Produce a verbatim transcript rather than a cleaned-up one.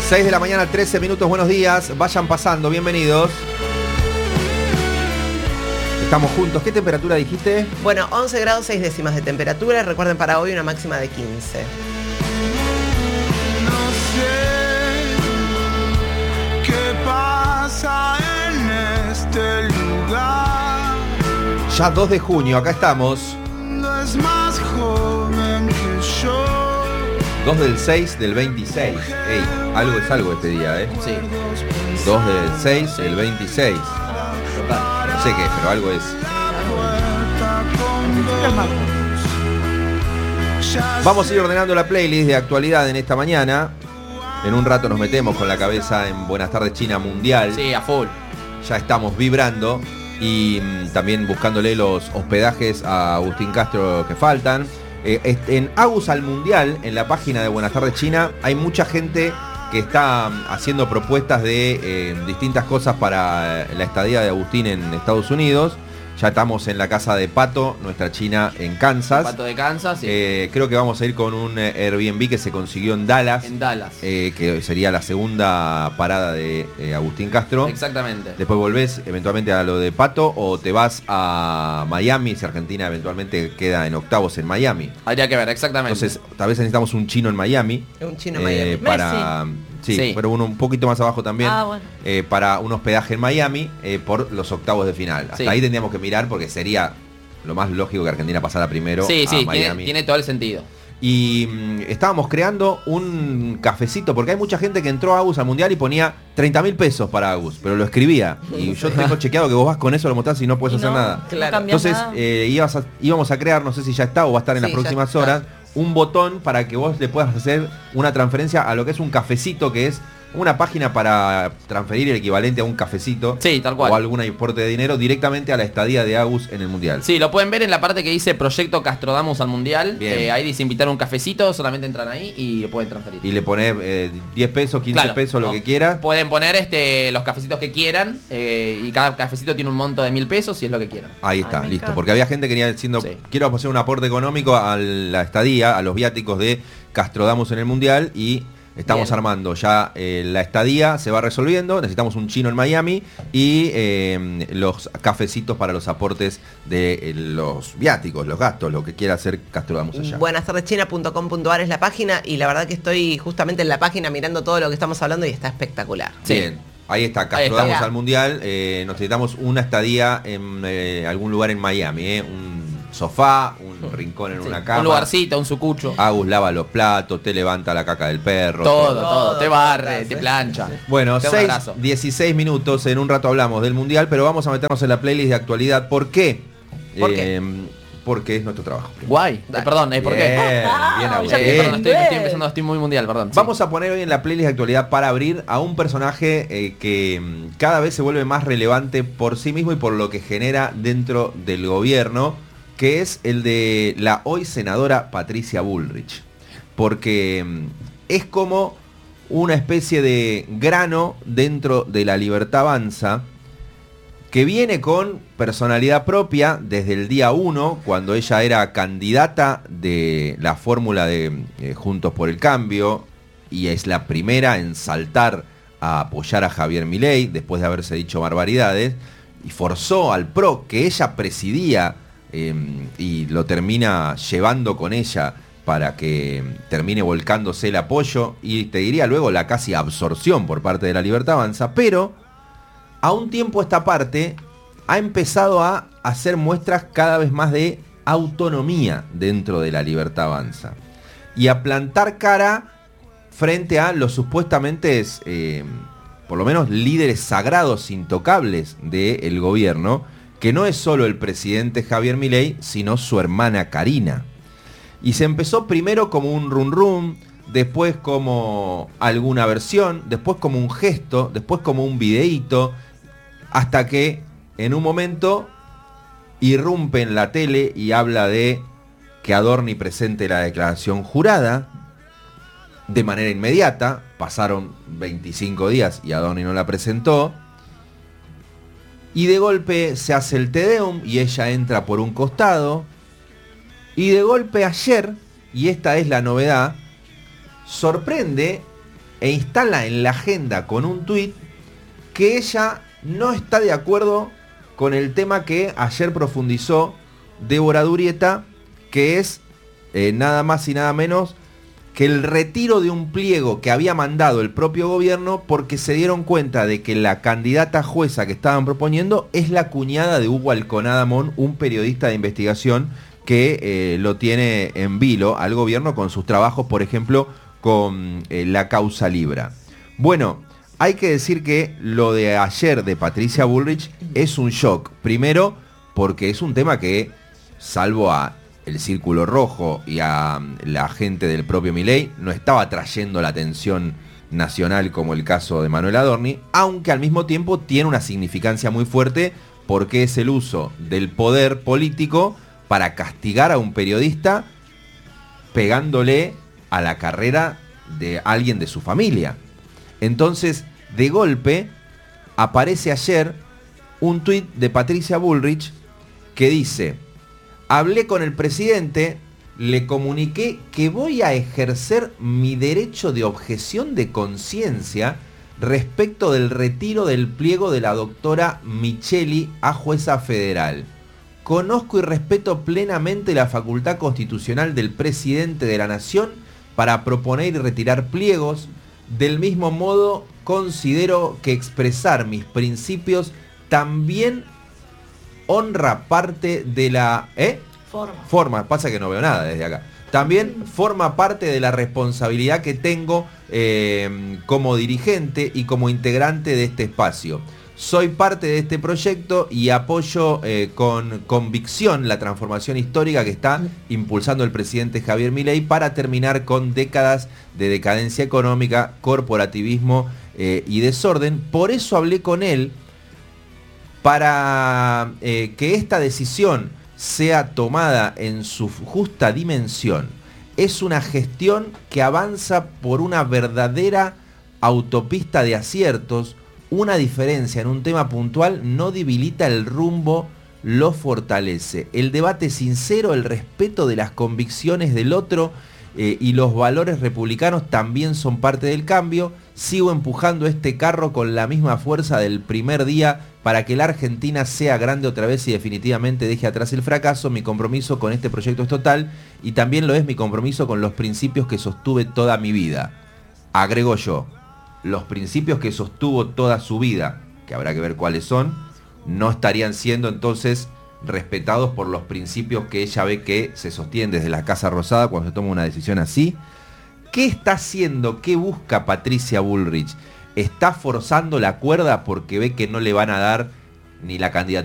seis de la mañana, trece minutos, buenos días. Vayan pasando, bienvenidos. Estamos juntos. ¿Qué temperatura dijiste? Bueno, once grados, seis décimas de temperatura. Recuerden, para hoy una máxima de quince. No sé qué pasa en este lugar. Ya dos de junio, acá estamos. No es más joven que yo. dos del seis del veintiséis. Ey, algo es algo este día, ¿eh? Sí. dos del seis del veintiséis. No sé qué, pero algo es. Vamos a ir ordenando la playlist de actualidad en esta mañana. En un rato nos metemos con la cabeza en Buenas Tardes China Mundial. Sí, a full. Ya estamos vibrando y mm, también buscándole los hospedajes a Agustín Castro que faltan. Eh, en Agus al Mundial, en la página de Buenas Tardes China, hay mucha gente que está haciendo propuestas de eh, distintas cosas para la estadía de Agustín en Estados Unidos. Ya estamos en la casa de Pato, nuestra china en Kansas. Pato de Kansas, sí. Eh, creo que vamos a ir con un Airbnb que se consiguió en Dallas. En Dallas. Eh, que sería la segunda parada de eh, Agustín Castro. Exactamente. Después volvés eventualmente a lo de Pato o te vas a Miami, si Argentina eventualmente queda en octavos en Miami. Habría que ver, exactamente. Entonces, tal vez necesitamos un chino en Miami. Un chino en eh, Miami. Para, sí, Sí. pero uno un poquito más abajo también. Ah, bueno. eh, para un hospedaje en Miami eh, por los octavos de final. Hasta Sí. ahí tendríamos que mirar porque sería lo más lógico que Argentina pasara primero Sí, a sí, Miami. tiene, tiene todo el sentido. Y mm, estábamos creando un cafecito, porque hay mucha gente que entró a Agus al Mundial y ponía treinta mil pesos para Agus, pero lo escribía. Y yo tengo chequeado que vos vas con eso, lo mostrás y no puedes Y hacer no, nada. no Claro. cambias Entonces nada. eh, ibas a- íbamos a crear, no sé si ya está o va a estar en Sí, las ya próximas está. horas, un botón para que vos le puedas hacer una transferencia a lo que es un cafecito, que es una página para transferir el equivalente a un cafecito. Sí, tal cual. O algún importe de dinero directamente a la estadía de Agus en el Mundial. Sí, lo pueden ver en la parte que dice Proyecto Castrodamus al Mundial. Bien. Eh, ahí dice invitar un cafecito, solamente entran ahí y lo pueden transferir. Y le ponés eh, diez pesos, quince Claro, pesos, lo ¿no? que quieras. Pueden poner este los cafecitos que quieran eh, y cada cafecito tiene un monto de mil pesos si es lo que quieran. Ahí está, Ay, me listo. encanta. Porque había gente que venía diciendo, Sí. quiero hacer un aporte económico a la estadía, a los viáticos de Castrodamus en el Mundial y estamos Bien. armando ya eh, la estadía, se va resolviendo, necesitamos un chino en Miami y eh, los cafecitos para los aportes de eh, los viáticos, los gastos, lo que quiera hacer Castrodamus allá. buenas tardes china punto com punto a r es la página y la verdad que estoy justamente en la página mirando todo lo que estamos hablando y está espectacular. Sí. Bien, ahí está, Ahí Castrodamus está. al Mundial, eh, necesitamos una estadía en eh, algún lugar en Miami, eh, un sofá, un rincón en Sí. una cama. Un lugarcito, un sucucho. Agus lava los platos, te levanta la caca del perro. todo, todo. todo, Te barre, Todo, te sí. plancha. Bueno, Te da un seis, abrazo. dieciséis minutos, en un rato hablamos del Mundial, pero vamos a meternos en la playlist de actualidad. ¿Por qué? ¿Por Eh, Porque es nuestro trabajo. Guay. Eh, Dale. perdón, ¿eh? ¿por qué? Bien, bien, Ah, Agus. Eh, ya Bien. perdón, estoy, Bien. estoy empezando, estoy muy mundial, perdón. sí. Vamos a poner hoy en la playlist de actualidad para abrir a un personaje eh, que mm, cada vez se vuelve más relevante por sí mismo y por lo que genera dentro del gobierno, que es el de la hoy senadora Patricia Bullrich. Porque mm, es como una especie de grano dentro de la Libertad Avanza, que viene con personalidad propia desde el día uno, cuando ella era candidata de la fórmula de eh, Juntos por el Cambio, y es la primera en saltar a apoyar a Javier Milei, después de haberse dicho barbaridades, y forzó al P R O, que ella presidía, eh, y lo termina llevando con ella para que termine volcándose el apoyo, y te diría luego la casi absorción por parte de la Libertad Avanza, pero a un tiempo esta parte ha empezado a hacer muestras cada vez más de autonomía dentro de la Libertad Avanza y a plantar cara frente a los supuestamente, eh, por lo menos, líderes sagrados intocables del gobierno, que no es solo el presidente Javier Milei, sino su hermana Karina. Y se empezó primero como un run run, después como alguna versión, después como un gesto, después como un videíto, hasta que en un momento irrumpe en la tele y habla de que Adorni presente la declaración jurada de manera inmediata. Pasaron veinticinco días y Adorni no la presentó. Y de golpe se hace el Te Deum y ella entra por un costado. Y de golpe ayer, y esta es la novedad, sorprende e instala en la agenda con un tuit que ella no está de acuerdo con el tema que ayer profundizó Débora Durieta, que es eh, nada más y nada menos que el retiro de un pliego que había mandado el propio gobierno porque se dieron cuenta de que la candidata jueza que estaban proponiendo es la cuñada de Hugo Alconada Mon, un periodista de investigación que eh, lo tiene en vilo al gobierno con sus trabajos, por ejemplo, con eh, la causa Libra. Bueno, hay que decir que lo de ayer de Patricia Bullrich es un shock. Primero, porque es un tema que, salvo a el Círculo Rojo y a la gente del propio Milei, no estaba trayendo la atención nacional como el caso de Manuel Adorni, aunque al mismo tiempo tiene una significancia muy fuerte porque es el uso del poder político para castigar a un periodista pegándole a la carrera de alguien de su familia. Entonces, de golpe, aparece ayer un tuit de Patricia Bullrich que dice: hablé con el presidente, le comuniqué que voy a ejercer mi derecho de objeción de conciencia respecto del retiro del pliego de la doctora Micheli a jueza federal. Conozco y respeto plenamente la facultad constitucional del presidente de la Nación para proponer y retirar pliegos. Del mismo modo, considero que expresar mis principios también honra parte de la... ¿Eh? Forma. Forma, pasa que no veo nada desde acá. También forma parte de la responsabilidad que tengo eh, como dirigente y como integrante de este espacio. Soy parte de este proyecto y apoyo eh, con convicción la transformación histórica que está impulsando el presidente Javier Milei para terminar con décadas de decadencia económica, corporativismo eh, y desorden. Por eso hablé con él para eh, que esta decisión sea tomada en su justa dimensión. Es una gestión que avanza por una verdadera autopista de aciertos. Una diferencia en un tema puntual no debilita el rumbo, lo fortalece. El debate sincero, el respeto de las convicciones del otro eh, y los valores republicanos también son parte del cambio. Sigo empujando este carro con la misma fuerza del primer día para que la Argentina sea grande otra vez y definitivamente deje atrás el fracaso. Mi compromiso con este proyecto es total y también lo es mi compromiso con los principios que sostuve toda mi vida. Agrego yo. Los principios que sostuvo toda su vida, que habrá que ver cuáles son, no estarían siendo entonces respetados por los principios que ella ve que se sostienen desde la Casa Rosada cuando se toma una decisión así. ¿Qué está haciendo? ¿Qué busca Patricia Bullrich? ¿Está forzando la cuerda porque ve que no le van a dar ni la candidatura